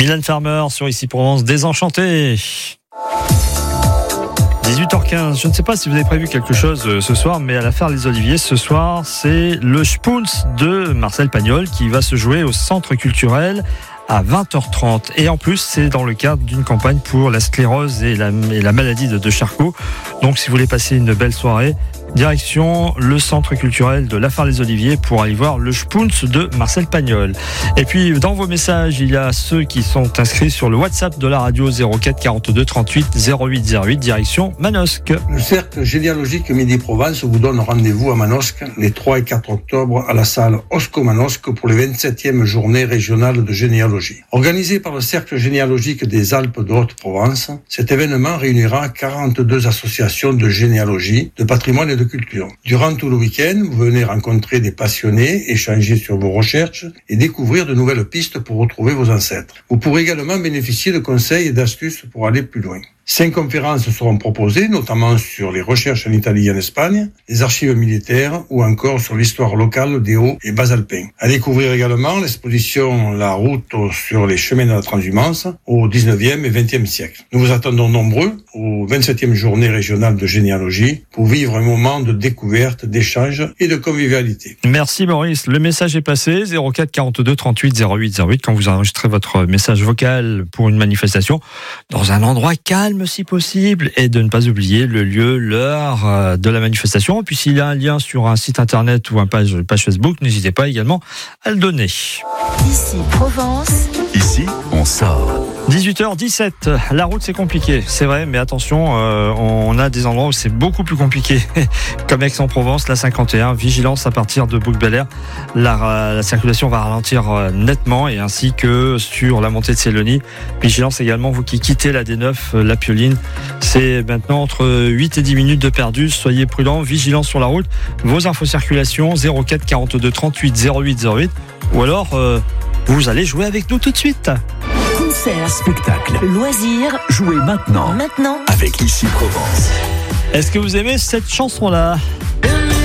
Mylène Farmer sur Ici Provence, Désenchanté. 18h15, je ne sais pas si vous avez prévu quelque chose ce soir, mais à l'affaire Les Oliviers, ce soir, c'est le Spoons de Marcel Pagnol qui va se jouer au Centre culturel à 20h30. Et en plus, c'est dans le cadre d'une campagne pour la sclérose et la maladie de Charcot. Donc, si vous voulez passer une belle soirée, direction le Centre culturel de l'affaire Les Oliviers pour aller voir le Spoons de Marcel Pagnol. Et puis, dans vos messages, il y a ceux qui sont inscrits sur le WhatsApp de la radio 04 42 38 08 08, direction Manosque. Le Cercle généalogique Midi-Provence vous donne rendez-vous à Manosque les 3 et 4 octobre à la salle Osco Manosque pour les 27e journées régionales de généalogie. Organisé par le Cercle généalogique des Alpes de Haute-Provence, cet événement réunira 42 associations de généalogie, de patrimoine et de culture. Durant tout le week-end, vous venez rencontrer des passionnés, échanger sur vos recherches et découvrir de nouvelles pistes pour retrouver vos ancêtres. Vous pourrez également bénéficier de conseils et d'astuces pour aller plus loin. 5 conférences seront proposées, notamment sur les recherches en Italie et en Espagne, les archives militaires ou encore sur l'histoire locale des hauts et bas alpins. À découvrir également l'exposition La route sur les chemins de la transhumance au 19e et 20e siècle. Nous vous attendons nombreux aux 27e journées régionales de généalogie pour vivre un moment de découverte, d'échange et de convivialité. Merci Maurice, le message est passé, 04 42 38 08 08 quand vous enregistrez votre message vocal pour une manifestation dans un endroit calme si possible, et de ne pas oublier le lieu, l'heure de la manifestation. Et puis s'il y a un lien sur un site internet ou une page Facebook, n'hésitez pas également à le donner. Ici Provence. Ici, on sort. 18h17, la route c'est compliqué, c'est vrai, mais attention, on a des endroits où c'est beaucoup plus compliqué, comme Aix-en-Provence, la 51, vigilance à partir de Bouc-Bel-Air, la circulation va ralentir nettement, et ainsi que sur la montée de Sélonie, vigilance également, vous qui quittez la D9, la Pioline, c'est maintenant entre 8 et 10 minutes de perdu, soyez prudents, vigilance sur la route, vos infos circulation 04 42 38 08 08, ou alors vous allez jouer avec nous tout de suite. Concert, Spectacle, loisirs, jouez maintenant maintenant. avec Ici Provence. Est-ce que vous aimez cette chanson-là ?